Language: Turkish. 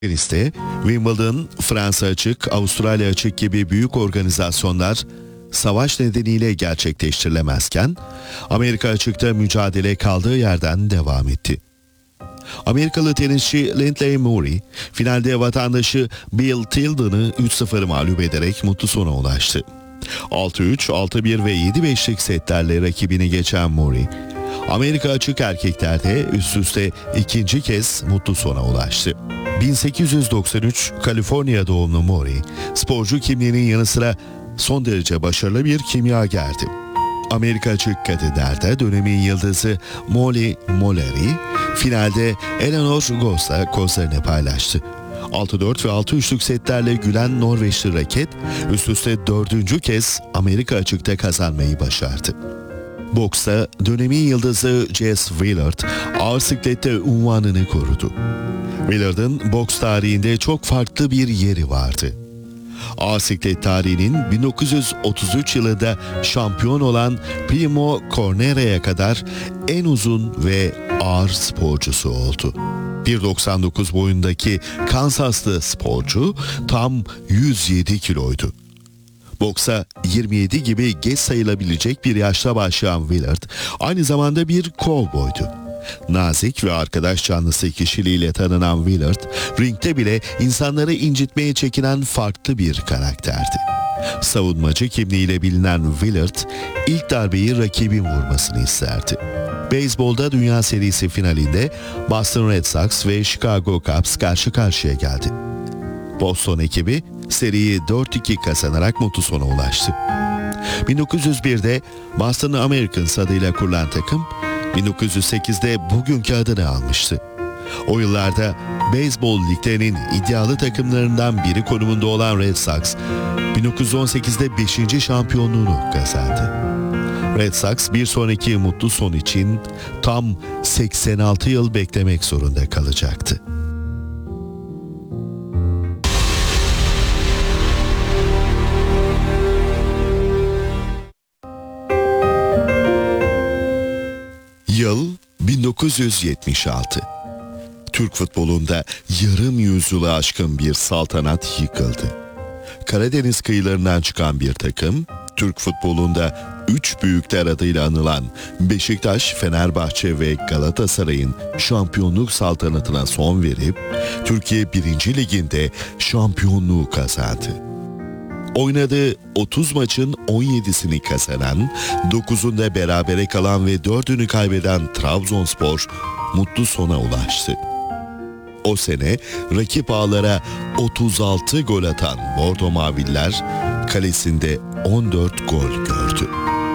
Teniste, Wimbledon, Fransa Açık, Avustralya Açık gibi büyük organizasyonlar savaş nedeniyle gerçekleştirilemezken, Amerika Açık'ta mücadele kaldığı yerden devam etti. Amerikalı tenisçi Lindley Murray, finalde vatandaşı Bill Tilden'ı 3-0 mağlup ederek mutlu sona ulaştı. 6-3, 6-1 ve 7-5'lik setlerle rakibini geçen Murray, Amerika Açık erkeklerde üst üste ikinci kez mutlu sona ulaştı. 1893 Kaliforniya doğumlu Murray, sporcu kimliğinin yanı sıra son derece başarılı bir kimyagerdi. Amerika Açık kadınlarda dönemin yıldızı Molly Mullery, finalde Eleanor Goss'la kozlarını paylaştı. 6-4 ve 6-3'lük setlerle gülen Norveçli raket, üst üste 4. kez Amerika Açık'ta kazanmayı başardı. Boksta dönemin yıldızı Jess Willard, ağır siklette unvanını korudu. Willard'ın boks tarihinde çok farklı bir yeri vardı. Ağır siklet tarihinin 1933 yılında şampiyon olan Primo Cornera'ya kadar en uzun ve ağır sporcusu oldu. 1.99 boyundaki Kansaslı sporcu tam 107 kiloydu. Boksa 27 gibi geç sayılabilecek bir yaşta başlayan Willard aynı zamanda bir kovboydu. Nazik ve arkadaş canlısı kişiliğiyle tanınan Willard, ringde bile insanları incitmeye çekinen farklı bir karakterdi. Savunmacı kimliğiyle bilinen Willard, ilk darbeyi rakibin vurmasını isterdi. Beyzbolda Dünya Serisi finalinde Boston Red Sox ve Chicago Cubs karşı karşıya geldi. Boston ekibi seriyi 4-2 kazanarak mutlu sona ulaştı. 1901'de Boston Americans adıyla kurulan takım, 1908'de bugünkü adını almıştı. O yıllarda beyzbol liglerinin iddialı takımlarından biri konumunda olan Red Sox, 1918'de 5. şampiyonluğunu kazandı. Red Sox bir sonraki mutlu son için tam 86 yıl beklemek zorunda kalacaktı. Yıl 1976. Türk futbolunda yarım yüzyılı aşkın bir saltanat yıkıldı. Karadeniz kıyılarından çıkan bir takım, Türk futbolunda 3 büyükler adıyla anılan Beşiktaş, Fenerbahçe ve Galatasaray'ın şampiyonluk saltanatına son verip, Türkiye 1. Ligi'nde şampiyonluğu kazandı. Oynadığı 30 maçın 17'sini kazanan, 9'unda berabere kalan ve 4'ünü kaybeden Trabzonspor mutlu sona ulaştı. O sene rakip ağlara 36 gol atan Bordo Maviller kalesinde 14 gol gördü.